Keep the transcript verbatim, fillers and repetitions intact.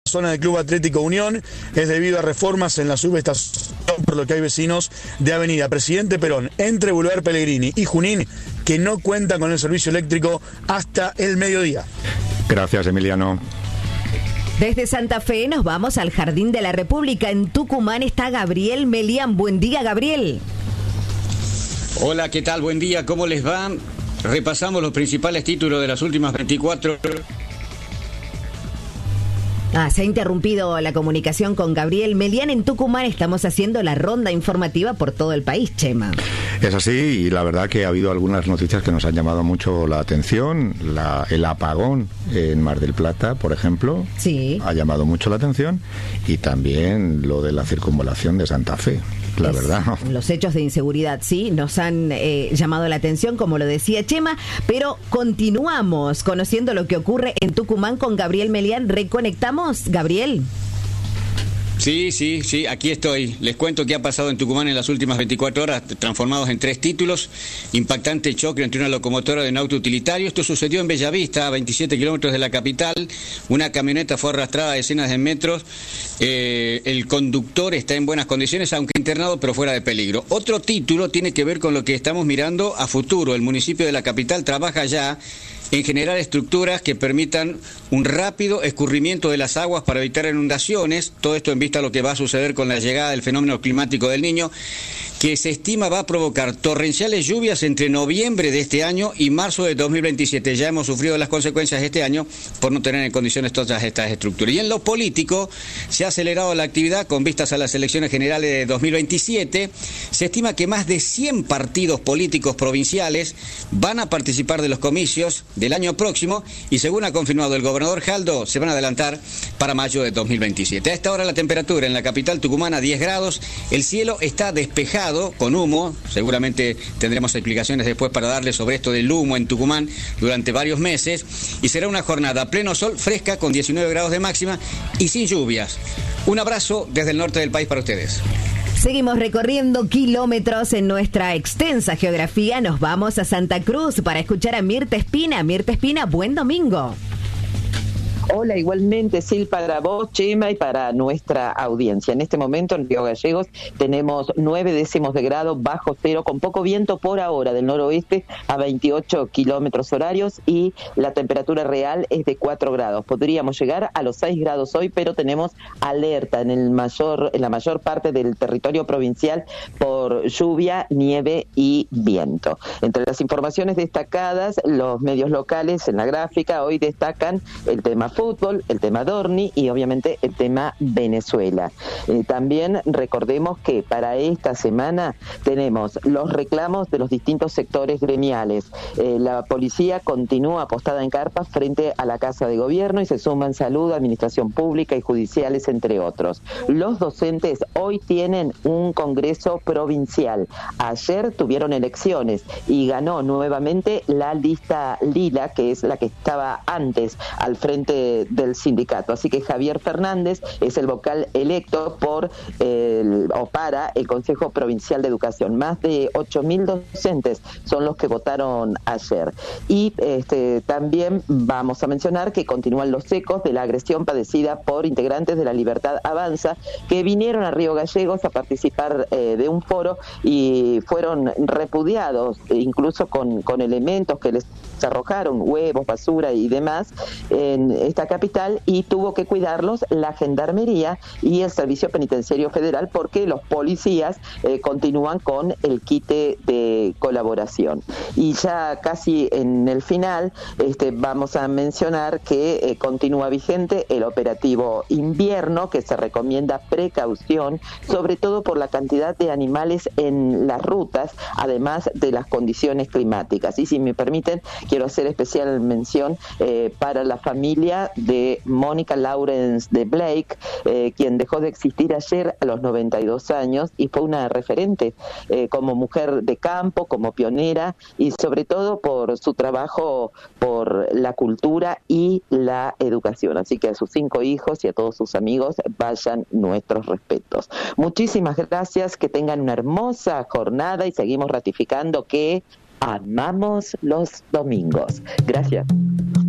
zona del Club Atlético Unión es debido a reformas en la subestación, por lo que hay vecinos de Avenida Presidente Perón, entre Boulevard Pellegrini y Junín, que no cuentan con el servicio eléctrico hasta el mediodía. Gracias, Emiliano. Desde Santa Fe nos vamos al Jardín de la República. En Tucumán está Gabriel Melián. Buen día, Gabriel. Hola, ¿qué tal? Buen día, ¿cómo les va? Repasamos los principales títulos de las últimas veinticuatro horas. Ah, se ha interrumpido la comunicación con Gabriel Melián. En Tucumán estamos haciendo la ronda informativa por todo el país, Chema. Es así, y la verdad que ha habido algunas noticias que nos han llamado mucho la atención. La, el apagón en Mar del Plata, por ejemplo, sí, ha llamado mucho la atención, y también lo de la circunvalación de Santa Fe. La es, verdad. Los hechos de inseguridad, sí, nos han eh, llamado la atención, como lo decía Chema, pero continuamos conociendo lo que ocurre en Tucumán con Gabriel Melián. Reconectamos, Gabriel. Sí, sí, sí, aquí estoy. Les cuento qué ha pasado en Tucumán en las últimas veinticuatro horas, transformados en tres títulos. Impactante choque entre una locomotora de un auto utilitario. Esto sucedió en Bellavista, a veintisiete kilómetros de la capital. Una camioneta fue arrastrada a decenas de metros. Eh, el conductor está en buenas condiciones, aunque internado, pero fuera de peligro. Otro título tiene que ver con lo que estamos mirando a futuro. El municipio de la capital trabaja ya en generar estructuras que permitan un rápido escurrimiento de las aguas para evitar inundaciones. Todo esto en vista a lo que va a suceder con la llegada del fenómeno climático del Niño, que se estima va a provocar torrenciales lluvias entre noviembre de este año y marzo de dos mil veintisiete. Ya hemos sufrido las consecuencias este año por no tener en condiciones todas estas estructuras. Y en lo político se ha acelerado la actividad con vistas a las elecciones generales de dos mil veintisiete. Se estima que más de cien partidos políticos provinciales van a participar de los comicios del año próximo, y según ha confirmado el gobernador Jaldo, se van a adelantar para mayo de dos mil veintisiete. A esta hora la temperatura en la capital tucumana diez grados, el cielo está despejado con humo. Seguramente tendremos explicaciones después para darle sobre esto del humo en Tucumán durante varios meses, y será una jornada a pleno sol, fresca, con diecinueve grados de máxima y sin lluvias. Un abrazo desde el norte del país para ustedes. Seguimos recorriendo kilómetros en nuestra extensa geografía. Nos vamos a Santa Cruz para escuchar a Mirta Espina. Mirta Espina, buen domingo. Hola, igualmente, Sil, para vos, Chema, y para nuestra audiencia. En este momento en Río Gallegos tenemos nueve décimos de grado bajo cero, con poco viento por ahora del noroeste a veintiocho kilómetros horarios, y la temperatura real es de cuatro grados. Podríamos llegar a los seis grados hoy, pero tenemos alerta en el mayor, en la mayor parte del territorio provincial por lluvia, nieve y viento. Entre las informaciones destacadas, los medios locales en la gráfica hoy destacan el tema fútbol, el tema Dorni y obviamente el tema Venezuela. Eh, también recordemos que para esta semana tenemos los reclamos de los distintos sectores gremiales. Eh, la policía continúa apostada en carpas frente a la Casa de Gobierno, y se suman salud, administración pública y judiciales, entre otros. Los docentes hoy tienen un congreso provincial. Ayer tuvieron elecciones y ganó nuevamente la lista lila, que es la que estaba antes al frente del sindicato. Así que Javier Fernández es el vocal electo por el, o para el Consejo Provincial de Educación. Más de ocho mil docentes son los que votaron ayer. Y este, también vamos a mencionar que continúan los ecos de la agresión padecida por integrantes de la Libertad Avanza, que vinieron a Río Gallegos a participar eh, de un foro y fueron repudiados, incluso con, con elementos que les arrojaron, huevos, basura y demás, en esta capital, y tuvo que cuidarlos la Gendarmería y el Servicio Penitenciario Federal, porque los policías eh, continúan con el quite de colaboración. Y ya casi en el final este, vamos a mencionar que eh, continúa vigente el operativo invierno, que se recomienda precaución, sobre todo por la cantidad de animales en las rutas, además de las condiciones climáticas. Y si me permiten, quiero hacer especial mención eh, para la familia de Mónica Lawrence de Blake, eh, quien dejó de existir ayer a los noventa y dos años, y fue una referente eh, como mujer de campo, como pionera, y sobre todo por su trabajo por la cultura y la educación. Así que a sus cinco hijos y a todos sus amigos vayan nuestros respetos. Muchísimas gracias, que tengan una hermosa jornada, y seguimos ratificando que amamos los domingos. Gracias.